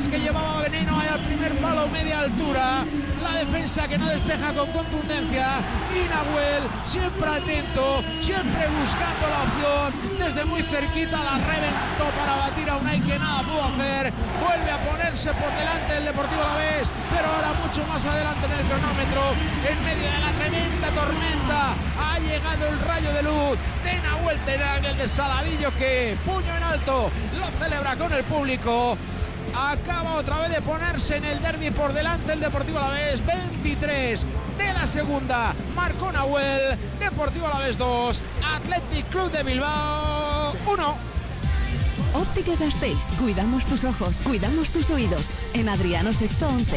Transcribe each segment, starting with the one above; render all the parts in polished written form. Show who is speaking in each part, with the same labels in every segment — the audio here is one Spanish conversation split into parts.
Speaker 1: Las que llevaba Veneno ahí al primer palo, media altura. La defensa que no despeja con contundencia. Y Nahuel siempre atento, siempre buscando la opción. Desde muy cerquita la reventó para batir a Unai, que nada pudo hacer. Vuelve a ponerse por delante el Deportivo Alavés, pero ahora mucho más adelante en el cronómetro. En medio de la tremenda tormenta ha llegado el rayo de luz de Nahuel Tenaglia, el de Saladillo, que puño en alto lo celebra con el público. Acaba otra vez de ponerse en el derbi por delante el Deportivo Alavés. 23 de la segunda, marcó Nahuel. Deportivo Alavés 2, Athletic Club de Bilbao 1.
Speaker 2: Óptica Gasteiz, cuidamos tus ojos, cuidamos tus oídos. En Adriano Sexto 11.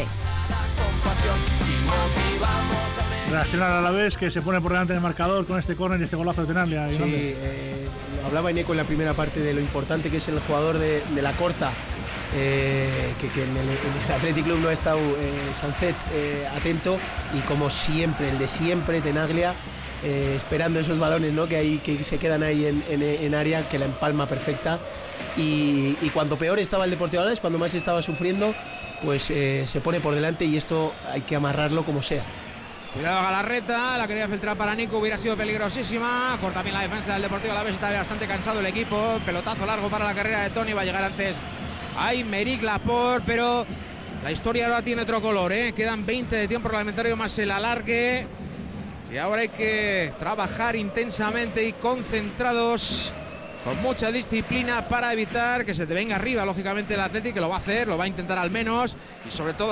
Speaker 3: Reacciona al Alavés, que se pone por delante del marcador con este córner y este golazo de Tenaglia.
Speaker 4: Sí, hablaba Ineco en la primera parte de lo importante que es el jugador de la corta. Que en el Athletic Club no ha estado Sancet atento, y como siempre, el de siempre, Tenaglia, esperando esos balones, ¿no? que se quedan ahí en área, que la empalma perfecta. Y cuando peor estaba el Deportivo Alavés, cuando más estaba sufriendo, pues se pone por delante, y esto hay que amarrarlo como sea.
Speaker 1: Cuidado a Galarreta, la quería filtrar para Nico, hubiera sido peligrosísima. Corta bien la defensa del Deportivo Alavés, está bastante cansado el equipo. Pelotazo largo para la carrera de Toni, va a llegar antes a Aymeric Laporte, pero la historia ahora tiene otro color, ¿eh? Quedan 20 de tiempo reglamentario más el alargue, y ahora hay que trabajar intensamente y concentrados, con mucha disciplina, para evitar que se te venga arriba, lógicamente, el Athletic, que lo va a hacer, lo va a intentar al menos, y sobre todo